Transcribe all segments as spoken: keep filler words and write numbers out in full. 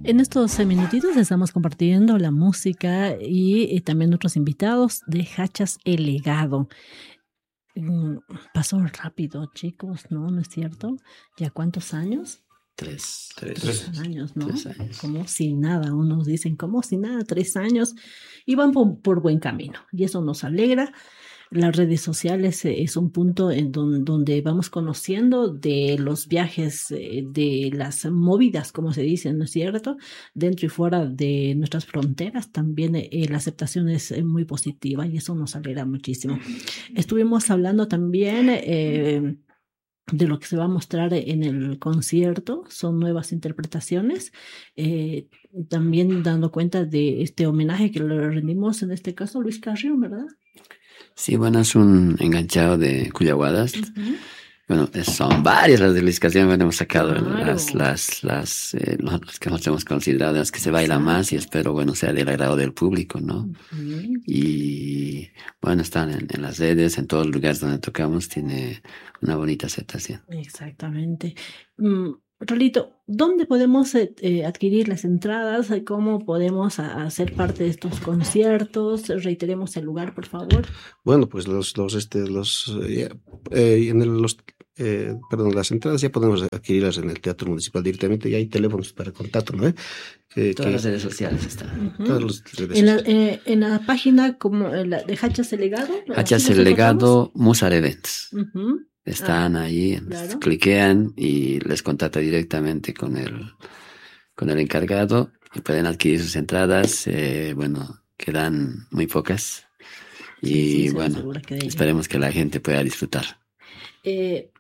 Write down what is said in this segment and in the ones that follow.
En estos minutitos estamos compartiendo la música y, y también otros invitados de Hachas El Legado. Mm, Pasó rápido, chicos, ¿no? ¿No es cierto? ¿Ya cuántos años? Tres. Tres, Tres años, ¿no? Tres años. Como si nada, unos dicen como si nada, tres años, y van por, por buen camino, y eso nos alegra. Las redes sociales eh, es un punto en don, donde vamos conociendo de los viajes, eh, de las movidas, como se dice, ¿no es cierto? Dentro y fuera de nuestras fronteras también eh, la aceptación es eh, muy positiva y eso nos alegra muchísimo. Estuvimos hablando también eh, de lo que se va a mostrar en el concierto, son nuevas interpretaciones, eh, también dando cuenta de este homenaje que le rendimos en este caso a Luis Carrión, ¿verdad? Sí, bueno, es un enganchado de Cuyaguadas. Uh-huh. Bueno, son varias las de Luis Carrión. Bueno, hemos sacado Claro. las, las, las, eh, las que nos hemos considerado las que se bailan más y espero, bueno, sea del agrado del público, ¿no? Uh-huh. Y bueno, están en, en las redes, en todos los lugares donde tocamos, tiene una bonita aceptación. Exactamente. Mm, Rolito, ¿dónde podemos eh, eh, adquirir las entradas? ¿Cómo podemos a, hacer parte de estos conciertos? Reiteremos el lugar, por favor. Bueno, pues los, los, este, los, eh, eh, en el, los, eh, perdón, las entradas ya podemos adquirirlas en el Teatro Municipal directamente y hay teléfonos para contacto, ¿no? Que, Todas que, las redes sociales están. Uh-huh. Todas las redes en, la, eh, en la página como la de Hachas El Legado. Hachas El Legado, Musar Events. Uh-huh. Están ah, ahí, claro. Cliquean y les contacta directamente con el, con el encargado y pueden adquirir sus entradas. Eh, bueno, quedan muy pocas y sí, sí, bueno, que esperemos que la gente pueda disfrutar. Eh,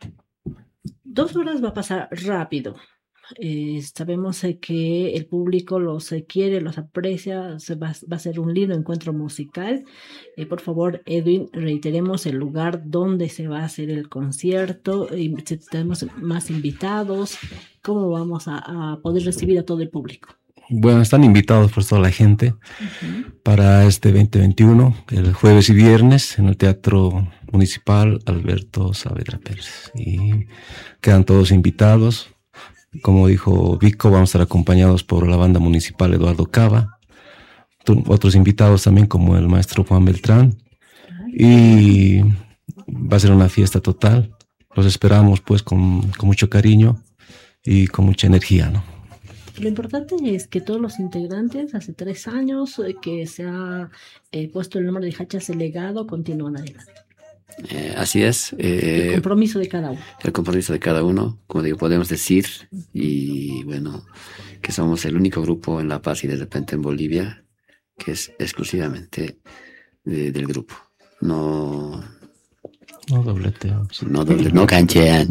dos horas va a pasar rápido. Eh, sabemos eh, que el público los eh, quiere, los aprecia, se va, va a ser un lindo encuentro musical. Eh, por favor, Edwin, reiteremos el lugar donde se va a hacer el concierto, y si tenemos más invitados, ¿cómo vamos a, a poder recibir a todo el público? Bueno, están invitados por toda la gente uh-huh. para este veinte veintiuno, el jueves y viernes, en el Teatro Municipal Alberto Saavedra Pérez. Y quedan todos invitados. Como dijo Vico, vamos a estar acompañados por la banda municipal Eduardo Cava, otros invitados también como el maestro Juan Beltrán, y va a ser una fiesta total. Los esperamos pues con, con mucho cariño y con mucha energía, ¿no? Lo importante es que todos los integrantes, hace tres años eh, que se ha eh, puesto el nombre de Hachas El Legado, continúan adelante. Eh, así es. Eh, el compromiso de cada uno. El compromiso de cada uno, como digo, podemos decir, y bueno, que somos el único grupo en La Paz y de repente en Bolivia que es exclusivamente de, del grupo. No... No dobleteamos. No, doble, no canchean.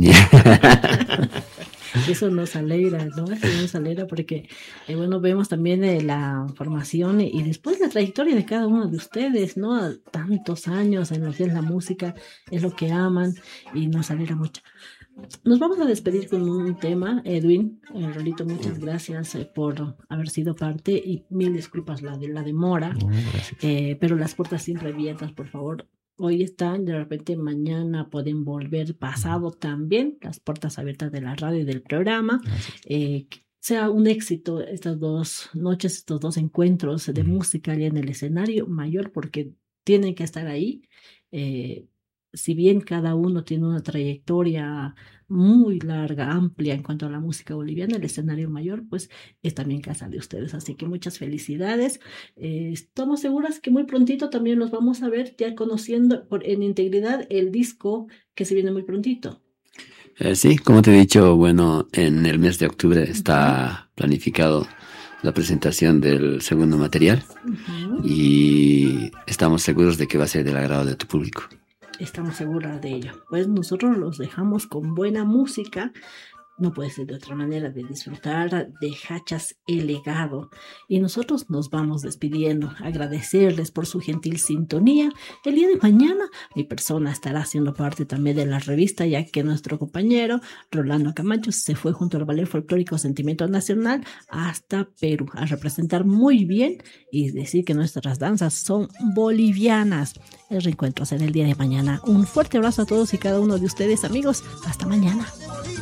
Eso nos alegra, ¿no? Eso nos alegra porque, eh, bueno, vemos también eh, la formación y, y después la trayectoria de cada uno de ustedes, ¿no? Tantos años en lo que es la música, es lo que aman y nos alegra mucho. Nos vamos a despedir con un tema, Edwin. Eh, Rolito, muchas gracias eh, por haber sido parte y mil disculpas la de la demora, no, eh, pero las puertas siempre abiertas, por favor. Hoy están, de repente mañana pueden volver, pasado también, las puertas abiertas de la radio y del programa. Eh, sea un éxito estas dos noches, estos dos encuentros de música allá en el escenario mayor, porque tienen que estar ahí. Eh, si bien cada uno tiene una trayectoria muy larga, amplia en cuanto a la música boliviana, el escenario mayor pues es también casa de ustedes, así que muchas felicidades. Eh, estamos seguras que muy prontito también los vamos a ver ya conociendo por, en integridad el disco que se viene muy prontito. Eh, sí, como te he dicho, bueno, en el mes de octubre está uh-huh. planificado la presentación del segundo material uh-huh. y estamos seguros de que va a ser del agrado de tu público. Estamos seguras de ello. Pues nosotros los dejamos con buena música. No puede ser de otra manera de disfrutar de Hachas El Legado. Y nosotros nos vamos despidiendo. Agradecerles por su gentil sintonía. El día de mañana mi persona estará siendo parte también de la revista, ya que nuestro compañero Rolando Camacho se fue junto al Ballet Folclórico Sentimiento Nacional hasta Perú a representar muy bien y decir que nuestras danzas son bolivianas. El reencuentro será el día de mañana. Un fuerte abrazo a todos y cada uno de ustedes, amigos. Hasta mañana.